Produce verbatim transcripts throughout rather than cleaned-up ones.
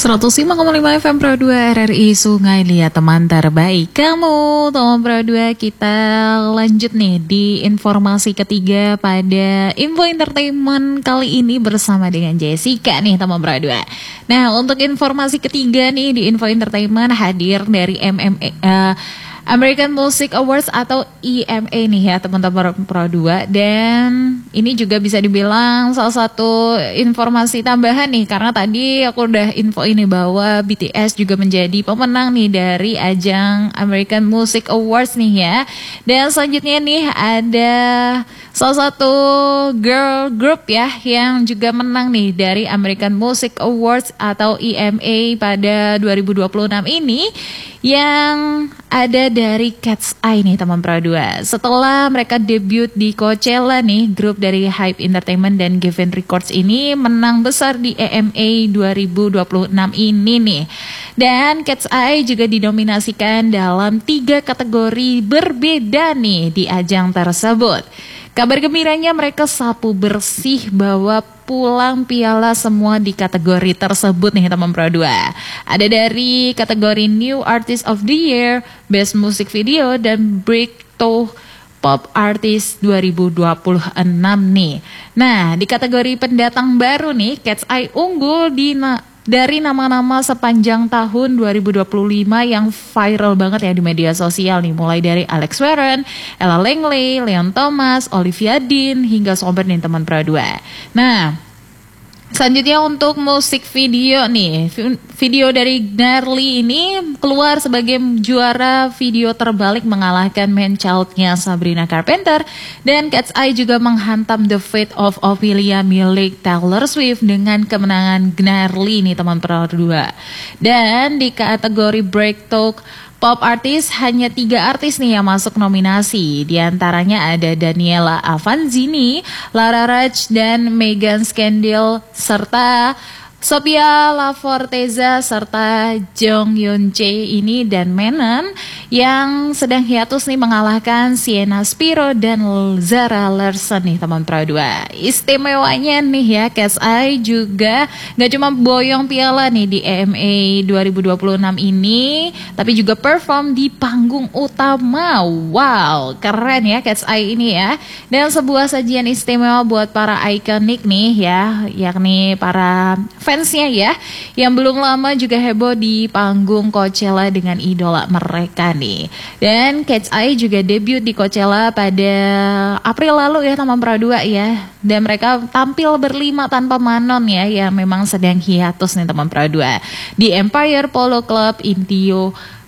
seratus lima koma lima F M Pro dua R R I Sungai Liat, teman terbaik kamu. Teman Pro dua, kita lanjut nih di informasi ketiga pada Info Entertainment kali ini bersama dengan Jessica nih teman Pro dua. Nah, untuk informasi ketiga nih di Info Entertainment hadir dari M M A uh, American Music Awards atau E M A nih ya teman-teman Pro dua. Dan ini juga bisa dibilang salah satu informasi tambahan nih, karena tadi aku udah info ini bahwa B T S juga menjadi pemenang nih dari ajang American Music Awards nih ya. Dan selanjutnya nih ada salah satu girl group ya yang juga menang nih dari American Music Awards atau E M A pada dua ribu dua puluh enam ini, yang ada dari Cat's Eye nih teman Pro dua. Setelah mereka debut di Coachella nih, grup dari Hype Entertainment dan Geffen Records ini menang besar di E M A dua ribu dua puluh enam ini nih. Dan Cat's Eye juga dinominasikan dalam tiga kategori berbeda nih di ajang tersebut. Kabar gembiranya, mereka sapu bersih bawa pulang piala semua di kategori tersebut nih teman Pro dua. Ada dari kategori New Artist of the Year, Best Music Video, dan Breakthrough Pop Artist dua ribu dua puluh enam nih. Nah, di kategori pendatang baru nih, Cat's Eye unggul di na- dari nama-nama sepanjang tahun dua ribu dua puluh lima yang viral banget ya di media sosial nih. Mulai dari Alex Warren, Ella Langley, Leon Thomas, Olivia Dean, hingga sobat nih teman Pro dua. Nah, selanjutnya untuk musik video nih, video dari Gnarly ini keluar sebagai juara video terbalik mengalahkan Man Child-nya Sabrina Carpenter. Dan Cat's Eye juga menghantam The Fate of Ophelia milik Taylor Swift dengan kemenangan Gnarly nih teman Pro dua. Dan di kategori Breakthrough Pop Artist hanya tiga artis nih yang masuk nominasi. Di antaranya ada Daniela Avanzini, Lara Raj, dan Megan Scandal, serta Sophia LaForteza serta Jong Yoon Chae ini dan Menon yang sedang hiatus nih mengalahkan Sienna Spiro dan Zara Larsson nih teman Pro dua. Istimewanya nih ya, Cat's Eye juga gak cuma boyong piala nih di E M A dua ribu dua puluh enam ini, tapi juga perform di panggung utama. Wow, keren ya Cat's Eye ini ya. Dan sebuah sajian istimewa buat para ikonik nih ya, yakni para fansnya ya, yang belum lama juga heboh di panggung Coachella dengan idola mereka nih. Dan Cat's Eye juga debut di Coachella pada April lalu ya teman Pro dua ya. Dan mereka tampil berlima tanpa Manon ya, yang memang sedang hiatus nih teman Pro dua di Empire Polo Club Indio,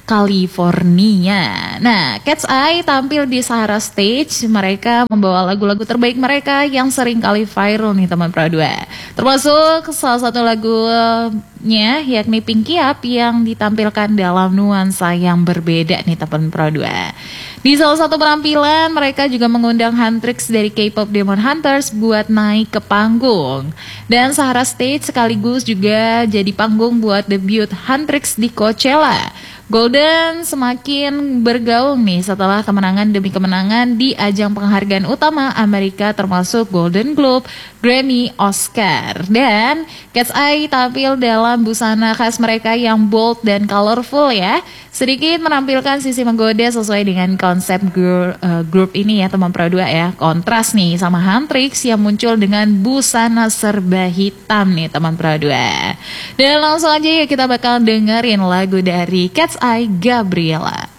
California. Nah, Cat's Eye tampil di Sahara Stage. Mereka membawa lagu-lagu terbaik mereka yang sering kali viral nih teman Pro dua. Termasuk salah satu lagunya yakni Pinky Up yang ditampilkan dalam nuansa yang berbeda nih teman Pro dua. Di salah satu penampilan mereka juga mengundang Huntrix dari K-pop Demon Hunters buat naik ke panggung. Dan Sahara Stage sekaligus juga jadi panggung buat debut Huntrix di Coachella. Golden semakin bergaung nih setelah kemenangan demi kemenangan di ajang penghargaan utama Amerika termasuk Golden Globe, Grammy, Oscar. Dan Cat's Eye tampil dalam busana khas mereka yang bold dan colorful ya, sedikit menampilkan sisi menggoda sesuai dengan konsep girl, uh, grup ini ya teman Pro dua ya. Kontras nih sama Huntrix yang muncul dengan busana serba hitam nih teman Pro dua. Dan langsung aja ya kita bakal dengerin lagu dari Cat's Eye, Gabriela.